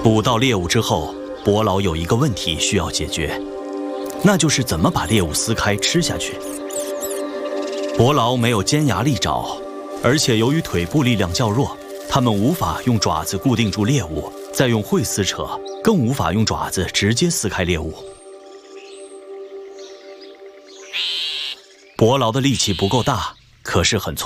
捕到猎物之后，伯劳有一个问题需要解决，那就是怎么把猎物撕开吃下去。伯劳没有尖牙利爪，而且由于腿部力量较弱，他们无法用爪子固定住猎物，再用喙撕扯，更无法用爪子直接撕开猎物。伯劳的力气不够大，可是很聪明。